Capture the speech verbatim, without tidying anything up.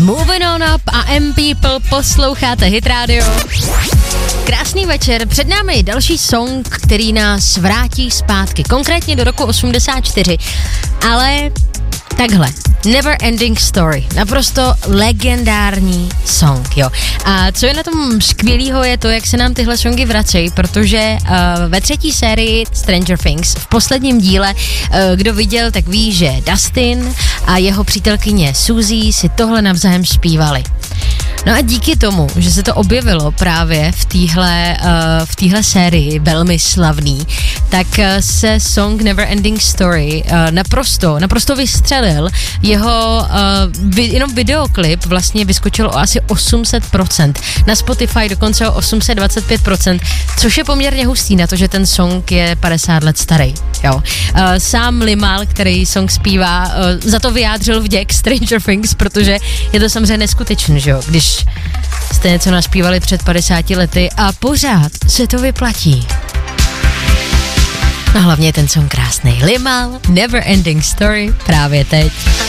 Moving on up a M People, posloucháte Hit Radio. Krásný večer, před námi další song, který nás vrátí zpátky, konkrétně do roku osmdesát čtyři, ale takhle, Never Ending Story, naprosto legendární song, jo. A co je na tom skvělýho je to, jak se nám tyhle songy vracejí, protože uh, ve třetí sérii Stranger Things, v posledním díle, uh, kdo viděl, tak ví, že Dustin a jeho přítelkyně Suzy si tohle navzájem zpívali. No a díky tomu, že se to objevilo právě v téhle uh, v téhle sérii velmi slavný, tak uh, se song Never Ending Story uh, naprosto, naprosto vystřelil. Jeho uh, vi, jenom videoklip vlastně vyskočil o asi osm set procent. Na Spotify dokonce o osm set dvacet pět procent, což je poměrně hustý na to, že ten song je padesát let starý. Jo. Uh, sám Limal, který song zpívá, uh, za to vyjádřil vděk Stranger Things, protože je to samozřejmě neskutečný, že jo, když jste něco naspívali před padesáti lety a pořád se to vyplatí. No hlavně je ten song krásnej. Limal, Never Ending Story, právě teď.